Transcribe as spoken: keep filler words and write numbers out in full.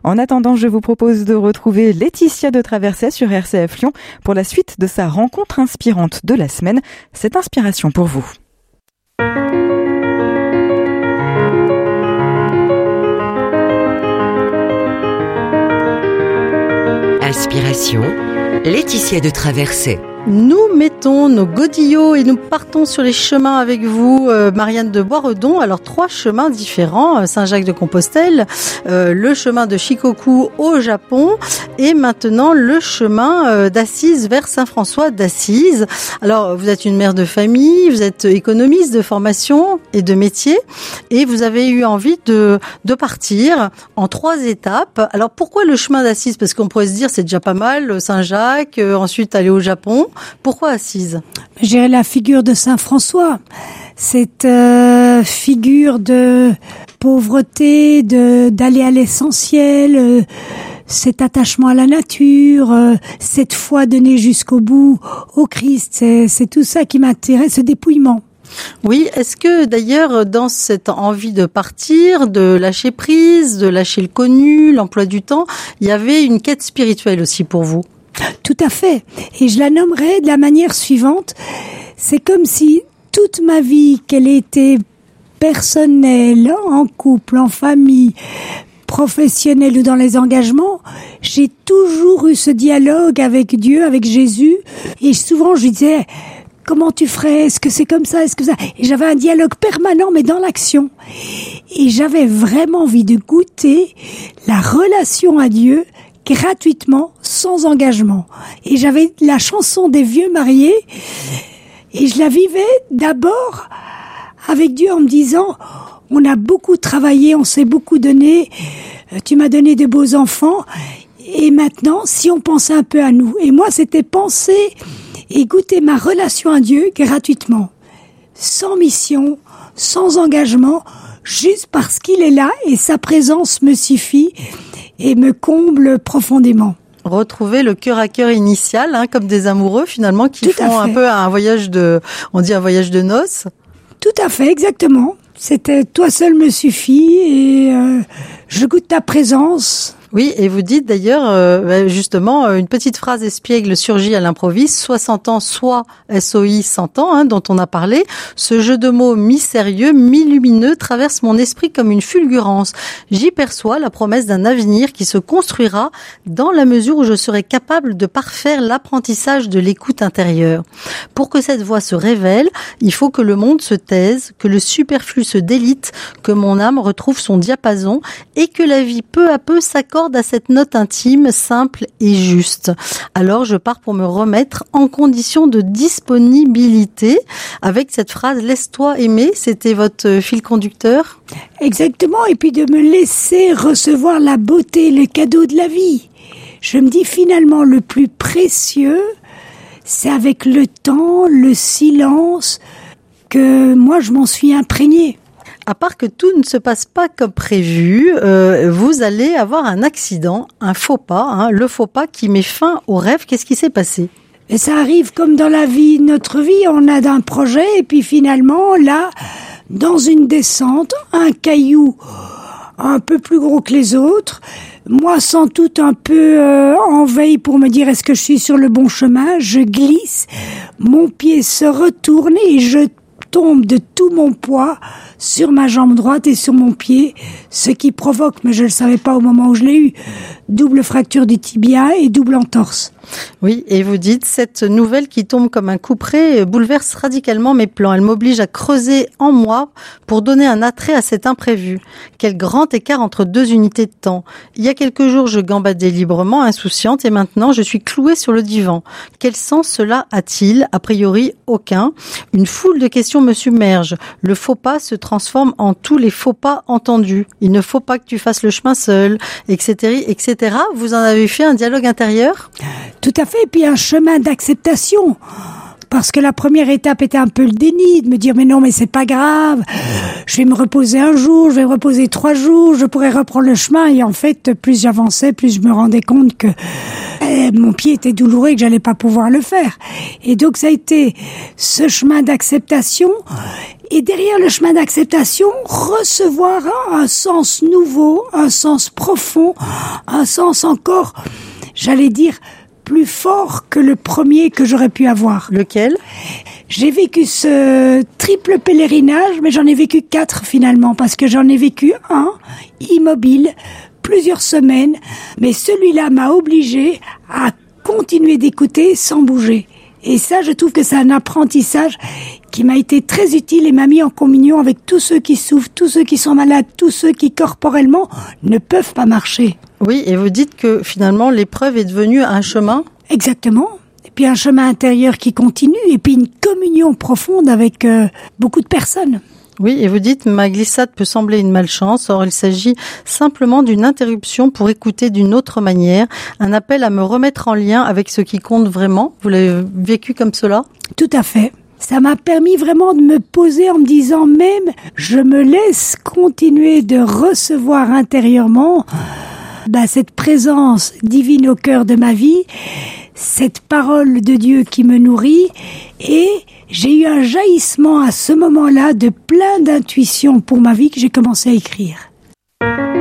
En attendant, je vous propose de retrouver Laetitia de Traversais sur R C F Lyon pour la suite de sa rencontre inspirante de la semaine. Cette inspiration pour vous. Inspiration, Laetitia de Traversais. Nous mettons nos godillots et nous partons sur les chemins avec vous, euh, Marianne de Boisredon. Alors, trois chemins différents, Saint-Jacques-de-Compostelle, euh, le chemin de Shikoku au Japon et maintenant le chemin euh, d'Assise vers Saint-François d'Assise. Alors, vous êtes une mère de famille, vous êtes économiste de formation et de métier et vous avez eu envie de, de partir en trois étapes. Alors, pourquoi le chemin d'Assise? Parce qu'on pourrait se dire, c'est déjà pas mal, Saint-Jacques, euh, ensuite aller au Japon. Pourquoi Assise? J'ai la figure de Saint François, cette euh, figure de pauvreté, de d'aller à l'essentiel, euh, cet attachement à la nature, euh, cette foi donnée jusqu'au bout au Christ. C'est, c'est tout ça qui m'intéresse, ce dépouillement. Oui, est-ce que d'ailleurs dans cette envie de partir, de lâcher prise, de lâcher le connu, l'emploi du temps, il y avait une quête spirituelle aussi pour vous? Tout à fait. Et je la nommerais de la manière suivante. C'est comme si toute ma vie, qu'elle était personnelle, en couple, en famille, professionnelle ou dans les engagements, j'ai toujours eu ce dialogue avec Dieu, avec Jésus. Et souvent, je lui disais, comment tu ferais? Est-ce que c'est comme ça? Est-ce que ça? Et j'avais un dialogue permanent, mais dans l'action. Et j'avais vraiment envie de goûter la relation à Dieu gratuitement, sans engagement. Et j'avais la chanson des vieux mariés et je la vivais d'abord avec Dieu en me disant, on a beaucoup travaillé, on s'est beaucoup donné, tu m'as donné de beaux enfants et maintenant, si on pensait un peu à nous. Et moi, c'était penser et goûter ma relation à Dieu gratuitement, sans mission, sans engagement, juste parce qu'il est là et sa présence me suffit et me comble profondément. Retrouver le cœur à cœur initial, hein, comme des amoureux finalement qui Tout font un peu un voyage de, on dit un voyage de noces. Tout à fait, exactement. C'était toi seul me suffit et euh, je goûte ta présence. Oui, et vous dites d'ailleurs, euh, justement, une petite phrase espiègle surgit à l'improviste, soixante ans, soit S O I cent ans, hein, dont on a parlé. Ce jeu de mots mi-sérieux, mi-lumineux traverse mon esprit comme une fulgurance. J'y perçois la promesse d'un avenir qui se construira dans la mesure où je serai capable de parfaire l'apprentissage de l'écoute intérieure. Pour que cette voix se révèle, il faut que le monde se taise, que le superflu se délite, que mon âme retrouve son diapason et que la vie peu à peu s'accorde à cette note intime, simple et juste. Alors je pars pour me remettre en condition de disponibilité avec cette phrase « Laisse-toi aimer », c'était votre fil conducteur? Exactement, et puis de me laisser recevoir la beauté, le cadeau de la vie. Je me dis finalement le plus précieux, c'est avec le temps, le silence, que moi je m'en suis imprégnée. À part que tout ne se passe pas comme prévu, euh, vous allez avoir un accident, un faux pas, hein, le faux pas qui met fin au rêve. Qu'est-ce qui s'est passé? Et ça arrive comme dans la vie, notre vie, on a un projet et puis finalement, là, dans une descente, un caillou un peu plus gros que les autres, moi sans doute un peu euh, en veille pour me dire est-ce que je suis sur le bon chemin, je glisse, mon pied se retourne et je tombe de tout mon poids sur ma jambe droite et sur mon pied, ce qui provoque, mais je ne le savais pas au moment où je l'ai eu, double fracture du tibia et double entorse. Oui, et vous dites, cette nouvelle qui tombe comme un couperet bouleverse radicalement mes plans. Elle m'oblige à creuser en moi pour donner un attrait à cet imprévu. Quel grand écart entre deux unités de temps. Il y a quelques jours, je gambadais librement, insouciante, et maintenant, je suis clouée sur le divan. Quel sens cela a-t-il? A priori, aucun. Une foule de questions me submerge. Le faux pas se transforme en tous les faux pas entendus. Il ne faut pas que tu fasses le chemin seul, et cetera, et cetera. Vous en avez fait un dialogue intérieur? Tout à fait, et puis un chemin d'acceptation. parce que la première étape était un peu le déni, de me dire mais non, mais c'est pas grave, je vais me reposer un jour, je vais me reposer trois jours, je pourrais reprendre le chemin. Et en fait, plus j'avançais, plus je me rendais compte que eh, mon pied était douloureux et que j'allais pas pouvoir le faire. Et donc ça a été ce chemin d'acceptation. Et derrière le chemin d'acceptation, recevoir un sens nouveau, un sens profond, un sens encore, j'allais dire, plus fort que le premier que j'aurais pu avoir. Lequel ? J'ai vécu ce triple pèlerinage, mais j'en ai vécu quatre finalement, parce que j'en ai vécu un, immobile, plusieurs semaines, mais celui-là m'a obligé à continuer d'écouter sans bouger. Et ça, je trouve que c'est un apprentissage qui m'a été très utile et m'a mis en communion avec tous ceux qui souffrent, tous ceux qui sont malades, tous ceux qui corporellement ne peuvent pas marcher. Oui, et vous dites que finalement l'épreuve est devenue un chemin ? Exactement. Et puis un chemin intérieur qui continue, et puis une communion profonde avec euh, beaucoup de personnes. Oui, et vous dites, ma glissade peut sembler une malchance, or il s'agit simplement d'une interruption pour écouter d'une autre manière, un appel à me remettre en lien avec ce qui compte vraiment. Vous l'avez vécu comme cela ? Tout à fait. Ça m'a permis vraiment de me poser en me disant même, je me laisse continuer de recevoir intérieurement bah, cette présence divine au cœur de ma vie, cette parole de Dieu qui me nourrit, et j'ai eu un jaillissement à ce moment-là de plein d'intuitions pour ma vie que j'ai commencé à écrire.